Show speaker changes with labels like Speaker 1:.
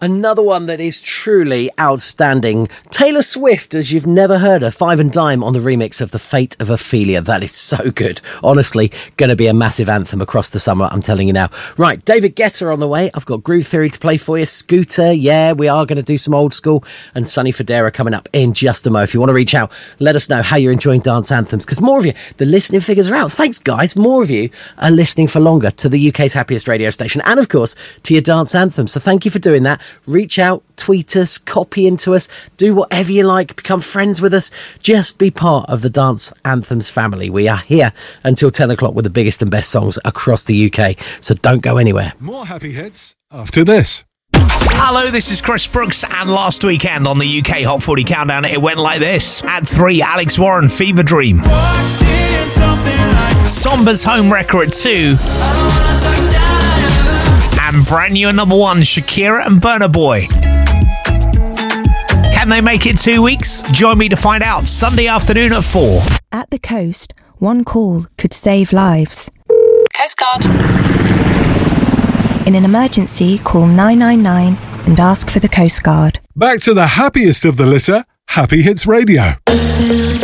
Speaker 1: Another one that is truly outstanding. Taylor Swift, as you've never heard her, Five and Dime on the remix of The Fate of Ophelia. That is so good. Honestly, going to be a massive anthem across the summer, I'm telling you now. Right, David Guetta on the way. I've got Groove Theory to play for you. Scooter, yeah, we are going to do some old school. And Sonny Fodera coming up in just a mo. If you want to reach out, let us know how you're enjoying dance anthems, because more of you, the listening figures are out. Thanks, guys. More of you are listening for longer to the UK's happiest radio station and, of course, to your dance anthems. So thank you for doing that. Reach out, tweet us, copy into us, do whatever you like, become friends with us. Just be part of the Dance Anthems family. We are here until 10 o'clock with the biggest and best songs across the UK. So don't go anywhere.
Speaker 2: More happy hits after this.
Speaker 3: Hello, this is Chris Brooks, and last weekend on the UK Hot 40 Countdown, it went like this. At 3, Alex Warren, Fever Dream. Somber's Home Wrecker at 2. And brand new at number 1, Shakira and Burna Boy. Can they make it 2 weeks? Join me to find out Sunday afternoon at 4.
Speaker 4: At the coast, one call could save lives.
Speaker 5: Coast Guard.
Speaker 4: In an emergency, call 999 and ask for the Coast Guard.
Speaker 2: Back to the happiest of the litter, Happy Hits Radio.